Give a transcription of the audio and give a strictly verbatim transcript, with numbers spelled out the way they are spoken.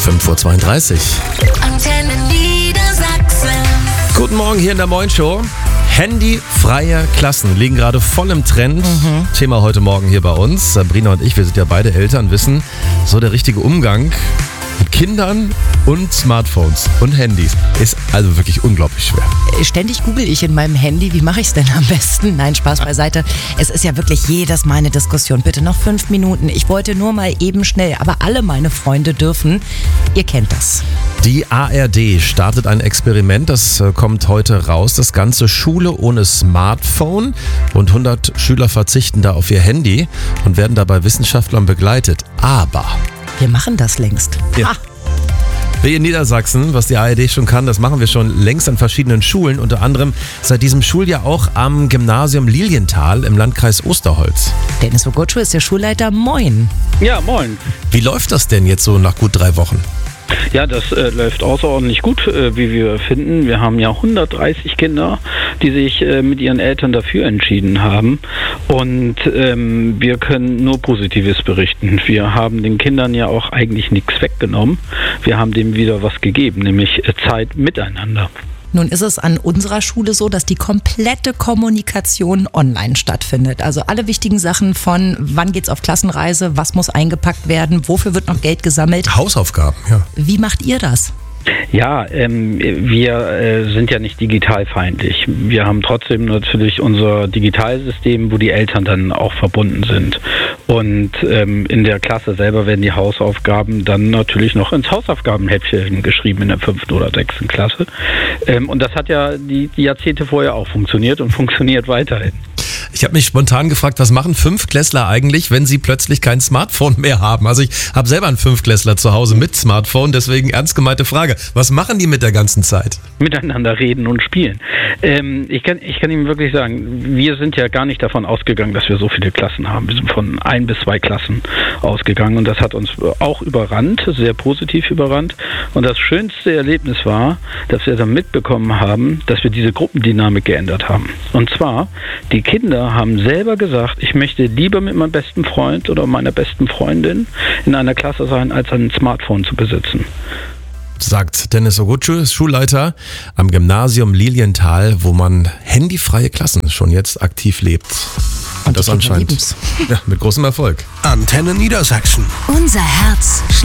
fünf Uhr zweiunddreißig. Antenne Niedersachsen. Guten Morgen hier in der Moin Show. Handyfreie Klassen liegen gerade voll im Trend. Mhm. Thema heute Morgen hier bei uns. Sabrina und ich, wir sind ja beide Eltern, wissen, so der richtige Umgang mit Kindern und Smartphones und Handys ist also wirklich unglaublich schwer. Ständig google ich in meinem Handy, wie mache ich es denn am besten? Nein, Spaß beiseite. Es ist ja wirklich jedes Mal eine Diskussion. Bitte noch fünf Minuten. Ich wollte nur mal eben schnell, aber alle meine Freunde dürfen. Ihr kennt das. Die A R D startet ein Experiment, das kommt heute raus. Das Ganze Schule ohne Smartphone und hundert Schüler verzichten da auf ihr Handy und werden dabei Wissenschaftlern begleitet. Aber wir machen das längst. Ja. Wir in Niedersachsen, was die A R D schon kann, das machen wir schon längst an verschiedenen Schulen, unter anderem seit diesem Schuljahr auch am Gymnasium Lilienthal im Landkreis Osterholz. Dennis Ogoczu ist der Schulleiter. Moin. Ja, moin. Wie läuft das denn jetzt so nach gut drei Wochen? Ja, das äh, läuft außerordentlich gut, äh, wie wir finden. Wir haben ja hundertdreißig Kinder, die sich äh, mit ihren Eltern dafür entschieden haben. Und ähm, wir können nur Positives berichten. Wir haben den Kindern ja auch eigentlich nichts weggenommen. Wir haben dem wieder was gegeben, nämlich äh, Zeit miteinander. Nun ist es an unserer Schule so, dass die komplette Kommunikation online stattfindet. Also alle wichtigen Sachen von wann geht's auf Klassenreise, was muss eingepackt werden, wofür wird noch Geld gesammelt. Hausaufgaben, ja. Wie macht ihr das? Ja, ähm, wir äh, sind ja nicht digitalfeindlich. Wir haben trotzdem natürlich unser Digitalsystem, wo die Eltern dann auch verbunden sind. Und ähm, in der Klasse selber werden die Hausaufgaben dann natürlich noch ins Hausaufgabenhäppchen geschrieben in der fünften oder sechsten Klasse. Ähm, und das hat ja die, die Jahrzehnte vorher auch funktioniert und funktioniert weiterhin. Ich habe mich spontan gefragt, was machen Fünftklässler eigentlich, wenn sie plötzlich kein Smartphone mehr haben? Also ich habe selber einen Fünftklässler zu Hause mit Smartphone, deswegen ernst gemeinte Frage. Was machen die mit der ganzen Zeit? Miteinander reden und spielen. Ähm, ich kann, ich kann Ihnen wirklich sagen, wir sind ja gar nicht davon ausgegangen, dass wir so viele Klassen haben. Wir sind von ein bis zwei Klassen ausgegangen und das hat uns auch überrannt, sehr positiv überrannt. Und das schönste Erlebnis war, dass wir dann mitbekommen haben, dass wir diese Gruppendynamik geändert haben. Und zwar, die Kinder haben selber gesagt, ich möchte lieber mit meinem besten Freund oder meiner besten Freundin in einer Klasse sein, als ein Smartphone zu besitzen. Sagt Dennis Ogoczu, Schulleiter am Gymnasium Lilienthal, wo man handyfreie Klassen schon jetzt aktiv lebt. Und das anscheinend ja, mit großem Erfolg. Antenne Niedersachsen. Unser Herz schlägt